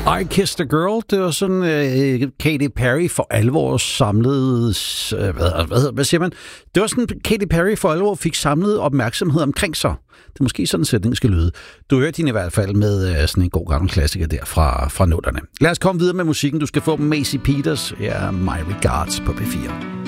I Kissed a Girl, det var sådan Katy Perry for alvor samlede... hvad siger man? Det var sådan, Katy Perry for alvor fik samlet opmærksomhed omkring sig. Det er måske sådan en sætning skal lyde. Du hørte hende i hvert fald med sådan en god gammel klassiker der fra nullerne. Lad os komme videre med musikken. Du skal få Macy Peters, My Regards på P4.